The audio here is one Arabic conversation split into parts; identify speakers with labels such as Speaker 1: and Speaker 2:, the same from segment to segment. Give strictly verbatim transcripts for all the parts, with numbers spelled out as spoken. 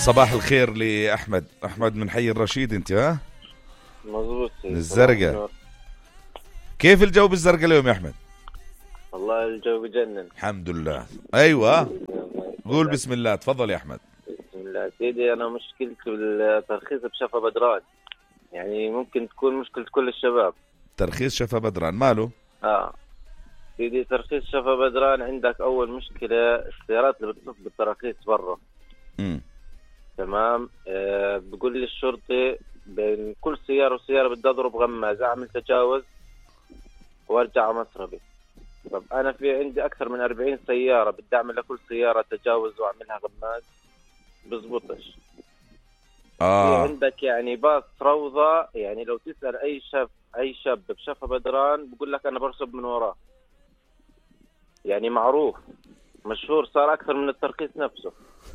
Speaker 1: صباح الخير لأحمد. أحمد من حي الرشيد أنت؟ ها
Speaker 2: مظبوط.
Speaker 1: من الزرقاء. كيف الجو بالزرقاء اليوم يا أحمد؟
Speaker 2: والله الجو بجنن
Speaker 1: الحمد لله. أيوة قول بسم الله. تفضل يا أحمد.
Speaker 2: بسم الله سيدي. أنا مشكلتي بالترخيص بشفا بدران، يعني ممكن تكون مشكلة كل الشباب.
Speaker 1: ترخيص شفا بدران ماله؟
Speaker 2: آه سيدي ترخيص شفا بدران عندك أول مشكلة السيارات اللي بتصف بالتراخيص برا.
Speaker 1: امم
Speaker 2: تمام. آه بقول لي الشرطي بين كل سيارة وسيارة بدي أضرب غماز، أعمل تجاوز وأرجع مصربي. طب أنا في عندي أكثر من أربعين سيارة بدي أعمل لكل سيارة تجاوز وأعملها غماز، بزبطش.
Speaker 1: آه.
Speaker 2: في عندك يعني باص روضة، يعني لو تسأل أي شاب أي شاب بشفا بدران بقول لك أنا برسب من وراه، يعني معروف مشهور، صار أكثر من الترخيص نفسه.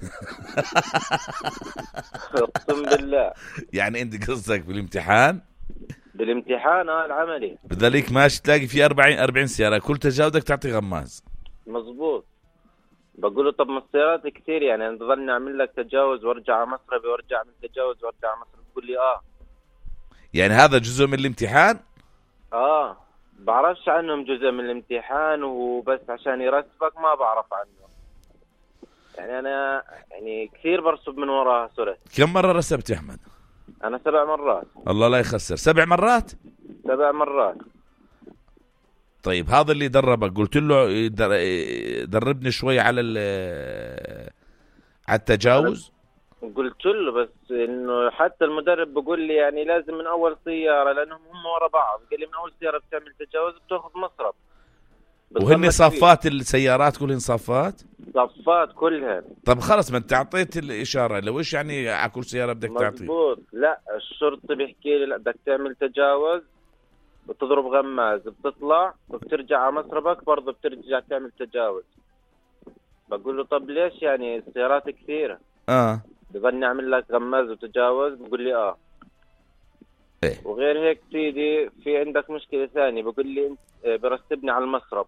Speaker 2: اقسم بالله.
Speaker 1: يعني أنت قصدك بالامتحان؟
Speaker 2: بالامتحان اه العملي
Speaker 1: بذلك ماشي تلاقي في أربعين أربعين سيارة كل تجاوزك تعطي غماز.
Speaker 2: مزبوط. بقول له طب ما السيارات كثير، يعني انا بضلني اعمل لك تجاوز وارجع مصربي وارجع اعمل تجاوز وارجع مصربي. بقول لي اه
Speaker 1: يعني هذا جزء من الامتحان؟
Speaker 2: اه بعرفش عنهم جزء من الامتحان، وبس عشان يرسبك ما بعرف عنه. يعني انا يعني كثير برسب من وراها سرعة.
Speaker 1: كم مرة رسبت يا أحمد؟
Speaker 2: انا سبع مرات.
Speaker 1: الله لا يخسر. سبع مرات؟
Speaker 2: سبع مرات.
Speaker 1: طيب هذا اللي دربك قلت له يدر- دربني شوي على ال- على التجاوز؟
Speaker 2: قلت له بس انه حتى المدرب بقول لي يعني لازم من اول سيارة، لانهم هم ورا بعض. قال لي من اول سيارة بتعمل تجاوز بتاخذ مصرف.
Speaker 1: وهن صفات السيارات كلهن صفات؟
Speaker 2: صفات كلها.
Speaker 1: طب خلص ما انت اعطيت الاشاره، لو ايش يعني على كل سياره بدك تعطي؟
Speaker 2: مظبوط. لا الشرطي بيحكي لي لا بدك تعمل تجاوز بتضرب غماز، بتطلع وبترجع على مصربك برضه بترجع تعمل تجاوز. بقول له طب ليش يعني السيارات كثيره؟
Speaker 1: اه
Speaker 2: بظني اعمل لك غماز وتجاوز. بقول لي اه
Speaker 1: ايه.
Speaker 2: وغير هيك سيدي في عندك مشكله ثانيه. بقول لي انت برتبني على المصرب.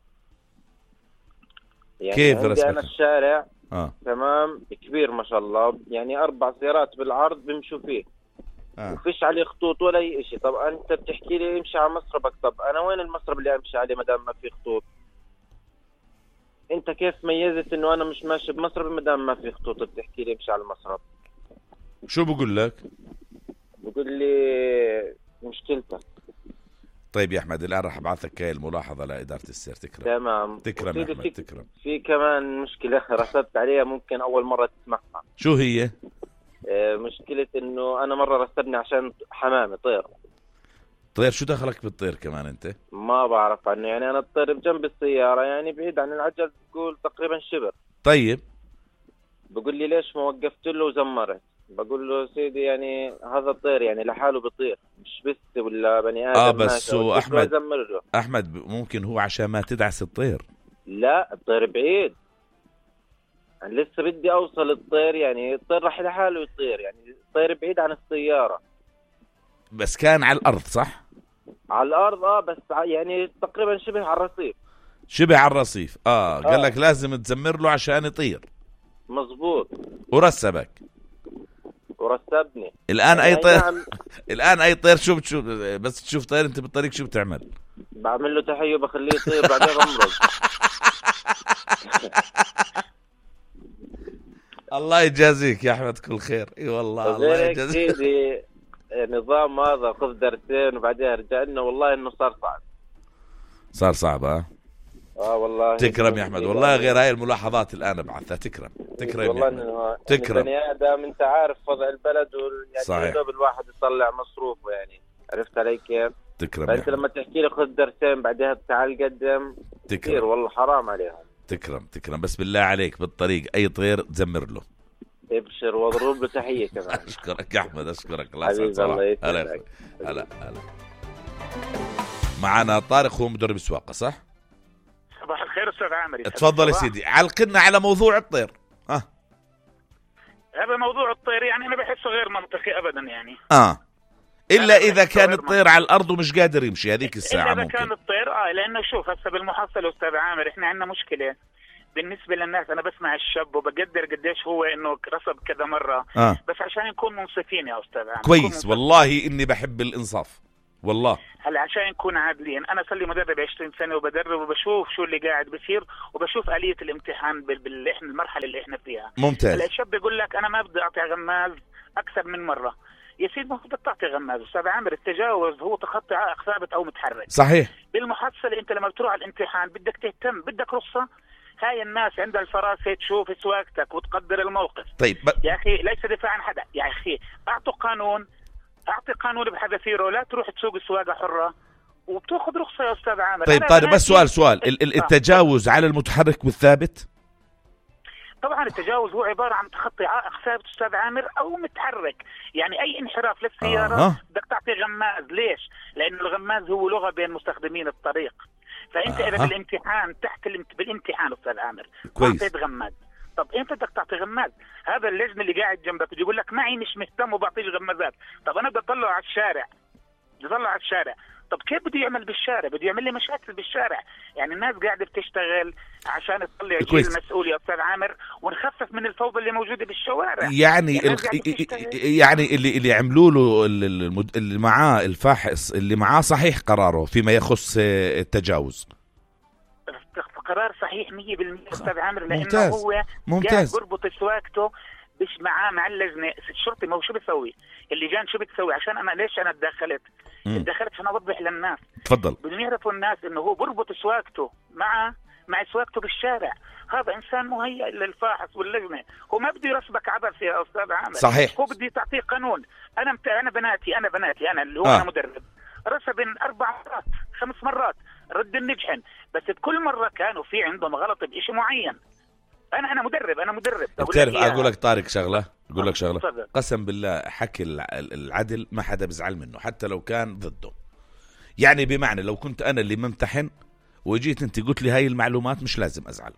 Speaker 2: يعني
Speaker 1: كيف
Speaker 2: عندي
Speaker 1: رسمك؟
Speaker 2: انا الشارع
Speaker 1: اه
Speaker 2: تمام كبير ما شاء الله، يعني اربع سيارات بالعرض بيمشوا فيه.
Speaker 1: اه
Speaker 2: وفيش عليه خطوط ولا اي شيء. طب انت بتحكي لي امشي على مصربك، طب انا وين المصرب اللي امشي عليه ما دام ما في خطوط؟ انت كيف ميزت انه انا مش ماشي بمصرب ما دام ما في خطوط بتحكي لي امشي على المصرب؟
Speaker 1: شو بقول لك؟
Speaker 2: بقول لي مشكلتك.
Speaker 1: طيب يا احمد الان راح ابعث لك الملاحظه لاداره السير. تكرم.
Speaker 2: تمام.
Speaker 1: تكرم يا
Speaker 2: وسيدي
Speaker 1: احمد.
Speaker 2: في,
Speaker 1: تكرم.
Speaker 2: في كمان مشكله رسبت عليها ممكن اول مره تسمعها.
Speaker 1: شو هي؟
Speaker 2: اه مشكله انه انا مره رسبني عشان حمامه طير.
Speaker 1: طير؟ شو دخلك بالطير كمان انت؟
Speaker 2: ما بعرف عنه، يعني انا الطير بجنب السياره، يعني بعيد عن العجل تقول تقريبا شبر.
Speaker 1: طيب
Speaker 2: بقول لي ليش ما وقفت له وزمرت؟ بقول له سيدي يعني هذا الطير يعني لحاله بيطير مش بس ولا بني ادم.
Speaker 1: اه بس هو احمد
Speaker 2: له.
Speaker 1: احمد ممكن هو عشان ما تدعس الطير.
Speaker 2: لا الطير بعيد، أنا لسه بدي اوصل الطير، يعني الطير راح لحاله يطير، يعني الطير بعيد عن السياره.
Speaker 1: بس كان على الارض صح؟
Speaker 2: على الارض اه بس يعني تقريبا شبه على الرصيف.
Speaker 1: شبه على الرصيف. اه, آه. قال لك
Speaker 2: آه.
Speaker 1: لازم تزمر له عشان يطير.
Speaker 2: مزبوط.
Speaker 1: ورسبك
Speaker 2: ورسبني.
Speaker 1: الان
Speaker 2: يعني
Speaker 1: اي طير
Speaker 2: نعم.
Speaker 1: الان اي طير شو بتشوف؟ بس تشوف طير انت بالطريق شو بتعمل؟
Speaker 2: بعمل له تحيه بخليه يطير بعدين بمرض.
Speaker 1: الله يجازيك يا احمد كل خير. اي والله الله يجازيك.
Speaker 2: سيدي نظام هذا خذ درسين وبعدين رجع لنا، والله انه صار صعب.
Speaker 1: صار صعب ها؟
Speaker 2: اه والله.
Speaker 1: تكرم يا احمد والله. غير هاي الملاحظات الان ابعثها. تكرم. تكرم
Speaker 2: والله
Speaker 1: يا
Speaker 2: انه
Speaker 1: تكرم.
Speaker 2: بني ادم انت عارف وضع البلد وال... يعني
Speaker 1: صحيح.
Speaker 2: يدوب الواحد يطلع مصروفه، يعني عرفت علي كيف؟
Speaker 1: تكرم يا
Speaker 2: فانت
Speaker 1: أحمد.
Speaker 2: لما تحكي لي خذ درسين بعدها تعال قدم كثير،
Speaker 1: تكرم.
Speaker 2: والله حرام عليهم.
Speaker 1: تكرم تكرم بس بالله عليك بالطريق اي طير تزمر له.
Speaker 2: ابشر واضرب له تحيه كمان.
Speaker 1: اشكرك يا احمد. اشكرك. الله
Speaker 2: حبيبي
Speaker 1: يسعد
Speaker 2: الله
Speaker 1: صباحك. هلا
Speaker 2: يسعدك.
Speaker 1: هلا هلا. معنا طارق هو مدرب سواقه صح؟
Speaker 3: صباح الخير استاذ عامر.
Speaker 1: تفضل يا سيدي. علقنا على موضوع الطير. اه
Speaker 3: هذا موضوع الطير يعني انا بحسه غير منطقي ابدا، يعني
Speaker 1: اه الا اذا كان
Speaker 3: غير
Speaker 1: الطير على الارض ومش قادر يمشي هذيك الساعه
Speaker 3: إلا إذا
Speaker 1: ممكن.
Speaker 3: كان الطير اه لانه شوف هسه بالمحصله استاذ عامر احنا عندنا مشكله بالنسبه للناس انا بسمع الشاب وبقدر قديش هو انه رسب كذا مره
Speaker 1: آه.
Speaker 3: بس عشان نكون منصفين يا استاذ عامر.
Speaker 1: كويس والله اني بحب الانصاف والله.
Speaker 3: هلا عشان نكون عادلين، انا صار لي مدرب عشرين سنه وبدرب وبشوف شو اللي قاعد بصير وبشوف آلية الامتحان بال... بال... احنا المرحله اللي احنا فيها.
Speaker 1: ممتاز.
Speaker 3: هلا الشاب بيقول لك انا ما بدي اعطي غماز اكثر من مره. يا سيدي ما بدك تعطي غماز استاذ عامر، التجاوز هو تخطي عائق ثابت او متحرك.
Speaker 1: صحيح.
Speaker 3: بالمحصله انت لما بتروح على الامتحان بدك تهتم، بدك رخصه. هاي الناس عندها الفراسه تشوف سواقتك وتقدر الموقف.
Speaker 1: طيب ب...
Speaker 3: يا اخي ليس دفاع عن حدا، يا اخي اعطوا قانون، اعطي قانون بحذافيره، لا تروح تسوق سواقه حره وبتاخذ رخصه يا استاذ عامر.
Speaker 1: طيب طارق بس سؤال سؤال ال- التجاوز على المتحرك والثابت؟
Speaker 3: طبعا التجاوز هو عباره عن تخطي عائق ثابت استاذ عامر او متحرك، يعني اي انحراف للسياره
Speaker 1: آه.
Speaker 3: بدك تعطي غماز. ليش؟ لانه الغماز هو لغه بين مستخدمين الطريق. فانت آه. اذا بالامتحان تحت الامت... بالامتحان استاذ عامر اعطيت غماز، طب انت بدك تعطي غماز، هذا اللجنه اللي قاعد جنبك بيقول لك معي مش مهتم وبعطيش غمازات، طب انا بدي اطلعه على الشارع، بدي اطلعه على الشارع، طب كيف بده يعمل بالشارع؟ بده يعمل لي مشاكل بالشارع. يعني الناس قاعده بتشتغل عشان تطلع جيل مسؤول يا استاذ عامر ونخفف من الفوضى اللي موجوده بالشوارع.
Speaker 1: يعني يعني, يعني اللي اللي عملوا له اللي معاه الفاحص اللي معاه صحيح قراره فيما يخص التجاوز،
Speaker 3: قرار صحيح مية بالمية استاذ عامر، لانه
Speaker 1: ممتاز.
Speaker 3: هو
Speaker 1: ممتاز.
Speaker 3: بربط سواقته مش معاه مع اللجنه. الشرطي ما هو شو بتسوي؟ اللجان شو بتسوي؟ عشان انا ليش انا تدخلت؟ تدخلت عشان اوضح للناس.
Speaker 1: تفضل.
Speaker 3: بدهم يعرفوا الناس انه هو بربط سواقته مع مع سواقته بالشارع. هذا انسان مهيئ للفاحص واللجنه، هو ما بده يرسبك عبث يا استاذ عامر.
Speaker 1: صحيح.
Speaker 3: هو بده تعطيه قانون. انا مت... انا بناتي انا بناتي انا اللي هو
Speaker 1: آه.
Speaker 3: انا مدرب رسب اربع مرات خمس مرات رد النجحن، بس بكل مره كانوا في عندهم غلط بشيء معين. انا انا مدرب انا مدرب
Speaker 1: بتعرف اقول لك طارق شغله اقول لك شغله
Speaker 3: فضل.
Speaker 1: قسم بالله حكي العدل ما حدا بزعل منه حتى لو كان ضده. يعني بمعنى لو كنت انا اللي ممتحن وجيت انت قلت لي هاي المعلومات مش لازم ازعل،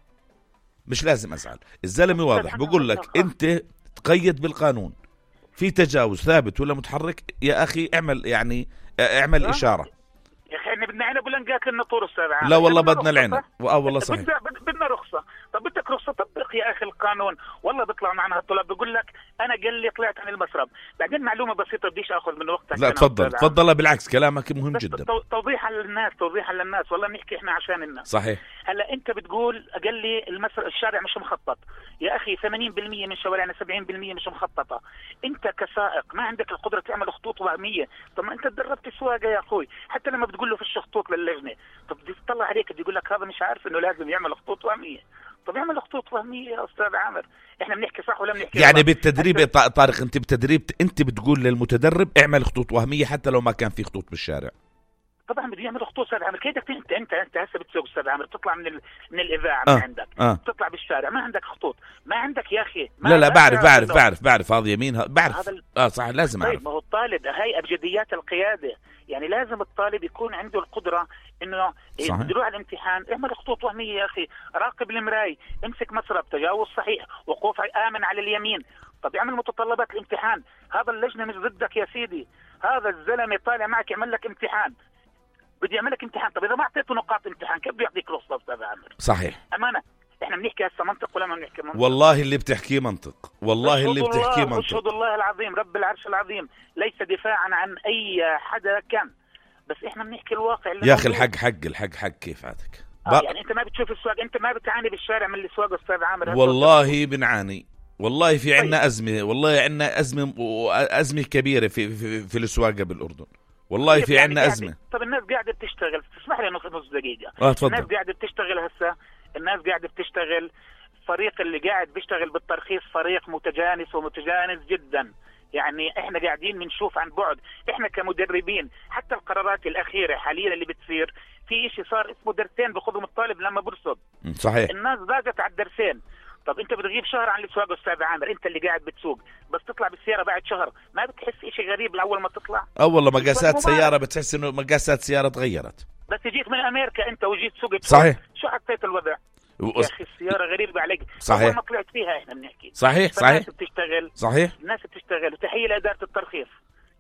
Speaker 1: مش لازم ازعل. الزلمه واضح بقول لك انت تقيد بالقانون، في تجاوز ثابت ولا متحرك يا اخي اعمل يعني اعمل اشاره.
Speaker 3: يا اخي احنا بدنا عنب ولا نقاكل النطور استاذ عامر؟
Speaker 1: لا والله بدنا العنب. اه والله صحيح.
Speaker 3: بدنا بدنا رخصه. طب بدك رخصه طبق يا اخي القانون. والله بيطلع معنا هالطلاب بيقول لك انا قال لي طلعت عن المسرب. بعدين معلومه بسيطه بديش اخذ من وقتك.
Speaker 1: لا تفضل تفضل. بالعكس كلامك مهم جدا.
Speaker 3: توضيحا للناس توضيحا للناس والله بنحكي احنا عشان الناس.
Speaker 1: صحيح.
Speaker 3: هلا انت بتقول قال لي المسر الشارع مش مخطط. يا اخي ثمانين بالمية من شوارعنا سبعين بالمية مش مخططه. انت كسائق ما عندك القدره تعمل خطوط وهميه. طب ما انت تدربت سواقه يا اخوي، حتى لما بتقول له فيش خطوط للجنه، طب بدي تطلع عليك بدي يقول لك هذا مش عارف انه لازم يعمل خطوط وهميه. طب يعمل خطوط وهميه يا استاذ عامر. احنا بنحكي صح ولا بنحكي
Speaker 1: يعني غلط؟ بالتدريب طارق انت بالتدريب انت بتقول للمتدرب اعمل خطوط وهميه حتى لو ما كان في خطوط بالشارع.
Speaker 3: طبعا بده يعمل خطوط استاذ عامر. كيف انت انت انت هسه بتسوق استاذ عامر تطلع من ال... من الاذاعه
Speaker 1: آه.
Speaker 3: ما عندك
Speaker 1: آه.
Speaker 3: تطلع بالشارع ما عندك خطوط ما عندك يا اخي. ما
Speaker 1: لا لا بعرف بعرف بعرف بعرف هذا يمين بعرف هذا ال... اه صح لازم
Speaker 3: طيب
Speaker 1: اعرف.
Speaker 3: ما هو الطالب هاي ابجديات القياده، يعني لازم الطالب يكون عنده القدره انه يروح على الامتحان اعمل خطوط وهميه يا اخي، راقب المراي، امسك مسرب، تجاوز صحيح، وقوف امن على اليمين. طب اعمل متطلبات الامتحان. هذا اللجنه مش ضدك يا سيدي، هذا الزلمه طالع معك يعمل لك امتحان، بدي يعمل لك امتحان. طب اذا ما اعطيته نقاط امتحان كيف بده يعطيك رخصه استاذ عامر؟
Speaker 1: صحيح.
Speaker 3: امانه احنا بنحكي هسه منطق ولا ما بنحكي منطق؟
Speaker 1: والله اللي بتحكيه منطق، والله اللي بتحكيه منطق.
Speaker 3: اشهد الله العظيم رب العرش العظيم، ليس دفاعا عن اي حدا كان، بس احنا بنحكي الواقع اللي
Speaker 1: يا اخي الحق حق الحق حق كيف عادك؟
Speaker 3: آه يعني انت ما بتشوف السواق، انت ما بتعاني بالشارع من السواق استاذ عامر؟
Speaker 1: والله بنعاني، والله في عنا طيب. أزمة، والله عنا أزمة أزمة كبيرة في في, في السواقة بالأردن، والله في
Speaker 3: يعني
Speaker 1: عنا أزمة.
Speaker 3: طب الناس قاعدة بتشتغل، تسمح لي نص نص دقيقة.
Speaker 1: آه
Speaker 3: الناس قاعدة بتشتغل هسه، الناس قاعدة بتشتغل، فريق اللي قاعد بيشتغل بالترخيص فريق متجانس ومتجانس جدا. يعني احنا قاعدين بنشوف عن بعد، احنا كمدربين حتى القرارات الأخيرة حاليا اللي بتصير في شيء صار اسمه درسين بخذهم الطالب لما برصد.
Speaker 1: صحيح.
Speaker 3: الناس ضاقت على الدرسين. طب انت بتغيب شهر عن السواق استاذ عامر، انت اللي قاعد بتسوق، بس تطلع بالسياره بعد شهر ما بتحس شيء غريب لاول ما تطلع؟
Speaker 1: اه والله مقاسات سياره بتحس انه مقاسات سياره تغيرت.
Speaker 3: بس جيت من امريكا انت وجيت سوقت
Speaker 1: صحيح.
Speaker 3: شو حسيت الوضع؟
Speaker 1: و...
Speaker 3: يا اخي السياره غريبه عليك.
Speaker 1: صحيح.
Speaker 3: اول ما طلعت فيها احنا بنحكي
Speaker 1: صحيح صحيح
Speaker 3: الناس بتشتغل
Speaker 1: صحيح
Speaker 3: الناس بتشتغل. وتحيه لاداره الترخيص،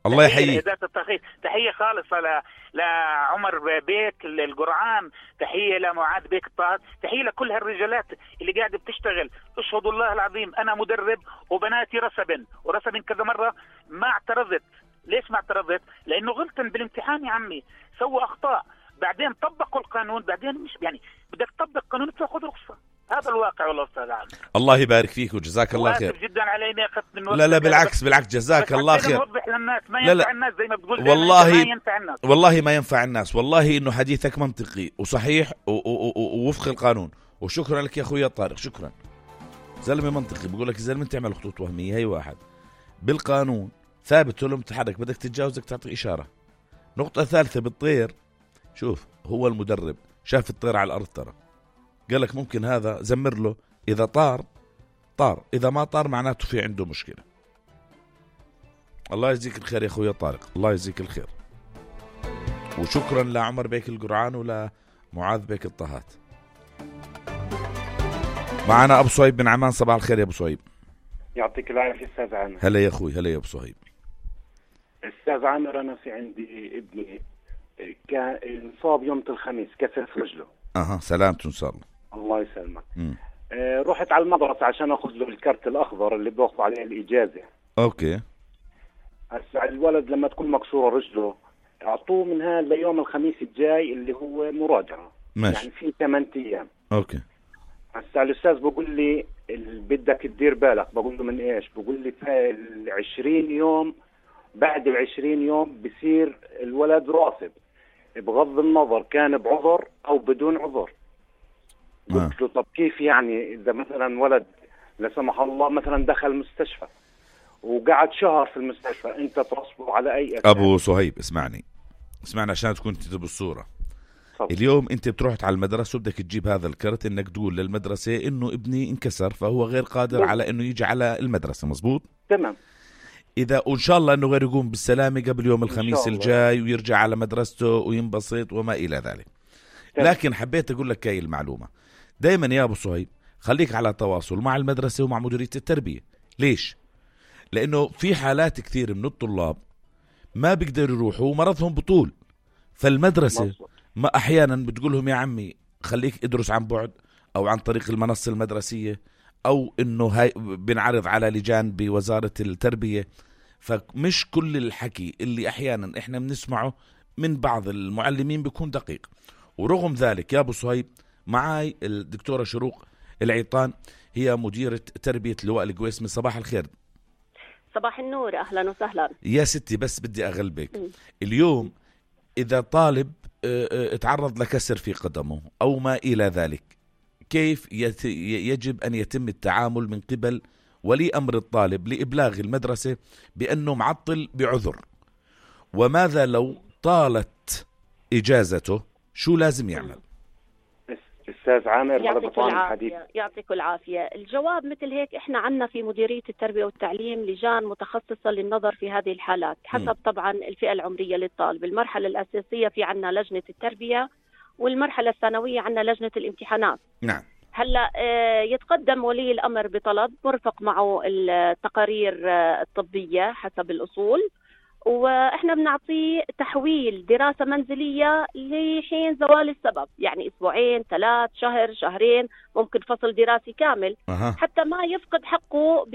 Speaker 1: الله يحييك.
Speaker 3: تحية خالصة ل... لعمر بيك القرآن، تحية لمعاذ بيك الطاهر، تحية لكل هالرجالات اللي قاعدة بتشتغل. اشهد الله العظيم أنا مدرب وبناتي رسبن ورسبن كذا مرة ما اعترضت. ليش ما اعترضت؟ لأنه غلطن بالامتحان يا عمي، سووا أخطاء، بعدين طبقوا القانون، بعدين مش يعني بدك تطبق قانون تاخذ رخصة. هذا الواقع والله أستاذ عامر.
Speaker 1: الله يبارك فيك وجزاك الله خير.
Speaker 3: جدا علينا أخذت من
Speaker 1: لا لا بالعكس بالعكس جزاك الله خير.
Speaker 3: نوضح للناس ما ينفع لا لا. الناس زي ما بتقول
Speaker 1: والله
Speaker 3: ما ينفع الناس.
Speaker 1: والله ما ينفع الناس. والله إنه حديثك منطقي وصحيح ووفق القانون، وشكرا لك يا أخوي طارق. شكرا. زلمة منطقي بقول لك الزلمة تعمل خطوط وهمية. هي واحد بالقانون ثابت له متحرك، بدك تتجاوزك تعطي إشارة. نقطة ثالثة بالطير، شوف هو المدرب شاف الطير على الأرض ترى، قال لك ممكن هذا زمر له، إذا طار طار، إذا ما طار معناته في عنده مشكلة. الله يجزيك الخير يا أخوي طارق، الله يجزيك الخير. وشكرا لعمر بيك القرعان ولمعاذ بيك الطهات. معنا أبو صهيب بن عمان. صباح الخير يا أبو صهيب.
Speaker 4: يعطيك العافية أستاذ عامر.
Speaker 1: هلا يا أخوي. هلا يا أبو صهيب.
Speaker 4: أستاذ عامر أنا في عندي ابني كان انصاب يوم الخميس كسر في رجله.
Speaker 1: أها سلامته إن شاء الله.
Speaker 4: الله يسلمك. آه رحت على المدرسة عشان أخذ له الكارت الأخضر اللي بياخذوا عليه الإجازة.
Speaker 1: أوكي.
Speaker 4: هسا الولد لما تكون مكسورة رجله أعطوه من هذا ليوم الخميس الجاي اللي هو مراجعة.
Speaker 1: ماشي.
Speaker 4: يعني في ثمانية أيام.
Speaker 1: أوكي.
Speaker 4: هسا الأستاذ بقول لي بدك تدير بالك. بقول له من إيش؟ بقول لي في العشرين يوم، بعد العشرين يوم بصير الولد راسب بغض النظر كان بعذر أو بدون عذر. قلت له طب كيف يعني إذا مثلا ولد لا سمح الله مثلا دخل مستشفى وقعد شهر في المستشفى أنت ترصبه على أي أساس؟
Speaker 1: أبو صهيب اسمعني اسمعني عشان تكون تجيب الصورة. صبت. اليوم أنت بتروح على المدرسة وبدك تجيب هذا الكرت إنك تقول للمدرسة إنه ابني انكسر فهو غير قادر مم. على إنه يجي على المدرسة. مظبوط؟
Speaker 4: تمام.
Speaker 1: إذا وإن شاء الله إنه غير يقوم بالسلامة قبل يوم الخميس الجاي ويرجع على مدرسته وينبسط وما إلى ذلك. تمام. لكن حبيت أقول لك هاي المعلومة دايما يا أبو صهيب، خليك على تواصل مع المدرسة ومع مديرية التربية. ليش؟ لأنه في حالات كثير من الطلاب ما بيقدروا يروحوا مرضهم بطول، فالمدرسة مصر. ما أحيانا بتقولهم يا عمي خليك ادرس عن بعد أو عن طريق المنصة المدرسية، أو إنه هاي بنعرض على لجان بوزارة التربية. فمش كل الحكي اللي أحيانا إحنا بنسمعه من بعض المعلمين بيكون دقيق. ورغم ذلك يا أبو صهيب معاي الدكتورة شروق العيطان، هي مديرة تربية لواء القويسمي. صباح الخير.
Speaker 5: صباح النور، أهلا وسهلا
Speaker 1: يا ستي. بس بدي أغلبك م. اليوم إذا طالب اتعرض لكسر في قدمه أو ما إلى ذلك، كيف يجب أن يتم التعامل من قبل ولي أمر الطالب لإبلاغ المدرسة بأنه معطل بعذر؟ وماذا لو طالت إجازته؟ شو لازم يعمل؟
Speaker 4: أستاذ عامر
Speaker 5: يعطيك العافية. يعطيك العافية. الجواب مثل هيك، إحنا عنا في مديرية التربية والتعليم لجان متخصصة للنظر في هذه الحالات حسب م. طبعا الفئة العمرية للطالب. المرحلة الأساسية في عنا لجنة التربية، والمرحلة الثانوية عنا لجنة الامتحانات.
Speaker 1: نعم.
Speaker 5: هلا يتقدم ولي الأمر بطلب مرفق معه التقارير الطبية حسب الأصول، وإحنا بنعطيه تحويل دراسة منزلية لحين زوال السبب، يعني أسبوعين، ثلاث، شهر، شهرين، ممكن فصل دراسي كامل.
Speaker 1: أه.
Speaker 5: حتى ما يفقد حقه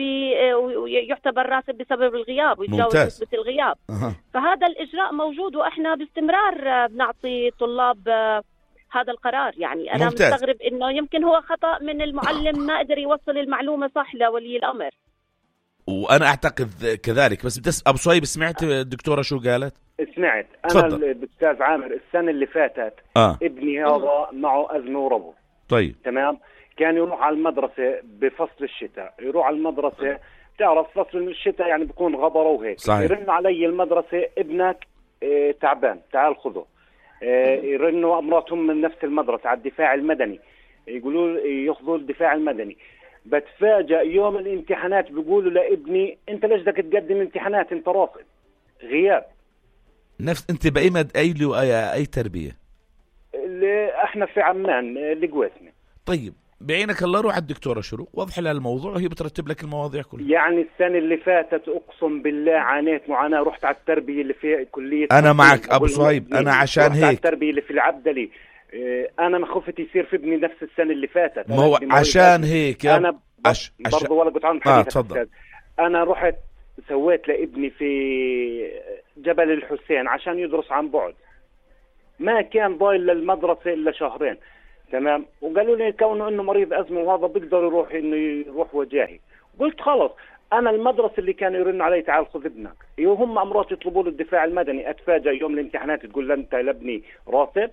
Speaker 5: ويعتبر راسب بسبب الغياب ويتجاوز نسبة الغياب.
Speaker 1: أه.
Speaker 5: فهذا الإجراء موجود، وإحنا باستمرار بنعطي طلاب هذا القرار. يعني أنا ممتاز. مستغرب إنه يمكن هو خطأ من المعلم ما قدر يوصل المعلومة صح لولي الأمر.
Speaker 1: وأنا أعتقد كذلك. بس بس أبو صهيب سمعت الدكتورة شو قالت؟
Speaker 4: سمعت. أنا الأستاذ عامر السنة اللي فاتت
Speaker 1: آه.
Speaker 4: ابني هذا معه أذنه وربو.
Speaker 1: طيب.
Speaker 4: تمام. كان يروح على المدرسة بفصل الشتاء، يروح على المدرسة تعرف فصل الشتاء يعني بيكون غبرة وهيك.
Speaker 1: صحيح.
Speaker 4: يرن علي المدرسة ابنك اه تعبان تعال خذه. اه يرنوا أمراتهم من نفس المدرسة على الدفاع المدني، يقولوا ياخذوا الدفاع المدني. بتفاجأ يوم الامتحانات بيقولوا لابني انت ليش بدك تقدم امتحانات انت رافض غياب.
Speaker 1: نفس انت باي مد اي اي, أي تربيه؟
Speaker 4: اللي احنا في عمان القويسمي.
Speaker 1: طيب بعينك الله روح على الدكتورة شروق وضح لها الموضوع وهي بترتب لك المواضيع كلها.
Speaker 4: يعني السنة اللي فاتت أقسم بالله عانيت معاناة، رحت على التربية اللي في كلية
Speaker 1: أنا معك أبو صهيب، أنا عشان هيك
Speaker 4: على التربية اللي في العبدلي، أنا ما خفت يصير في ابني نفس السنة اللي فاتت.
Speaker 1: ما هو عشان هيك يا
Speaker 4: أنا
Speaker 1: عش...
Speaker 4: برضه ولا قلت عن
Speaker 1: آه تفضل.
Speaker 4: أنا رحت سويت لابني في جبل الحسين عشان يدرس عن بعد، ما كان ضايل للمدرسة إلا شهرين، تمام، وقالوا لي كونه إنه مريض أزمة وهذا بيقدر يروح إنه يروح وجاهي. قلت خلص، أنا المدرسة اللي كانوا يرنوا علي تعال خذ ابنك، وهم أمرات يطلبوا له الدفاع المدني، أتفاجأ يوم الامتحانات تقول له أنت لابني راتب.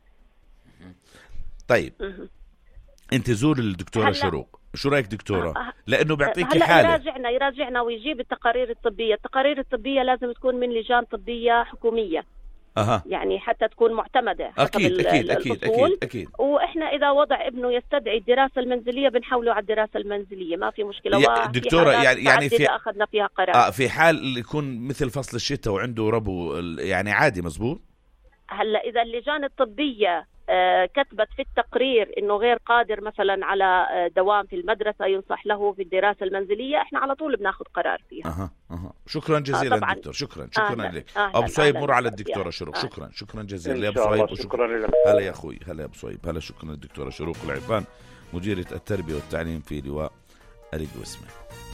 Speaker 1: طيب أنت زور الدكتورة شروق، شو رأيك دكتورة؟ لأنه بيعطيكي
Speaker 5: هلا
Speaker 1: حالة.
Speaker 5: يراجعنا يراجعنا ويجيب التقارير الطبية، التقارير الطبية لازم تكون من لجان طبية حكومية.
Speaker 1: أها.
Speaker 5: يعني حتى تكون معتمدة حسب
Speaker 1: أكيد أكيد أكيد أكيد أكيد.
Speaker 5: وإحنا إذا وضع ابنه يستدعي الدراسة المنزلية بنحوله على الدراسة المنزلية، ما في مشكلة.
Speaker 1: دكتورة يعني يعني في
Speaker 5: أخذنا فيها قرار.
Speaker 1: آه في حال يكون مثل فصل الشتاء وعنده ربو يعني عادي مزبوط.
Speaker 5: هلا إذا اللجان الطبية آه كتبت في التقرير إنه غير قادر مثلا على آه دوام في المدرسة ينصح له في الدراسة المنزلية، إحنا على طول بناخذ قرار فيها.
Speaker 1: أها أها. شكرا جزيلا آه دكتور، شكرا شكرا لك. أبو صهيب مر على الدكتورة شروق. شكرا شكرا جزيلا يا أبو صهيب.
Speaker 4: وشكرا لك.
Speaker 1: هلا يا أخوي، هلا يا أبو صهيب، هلا. شكرا للدكتورة شروق العرفان، مديرة التربية والتعليم في لواء القوسمة.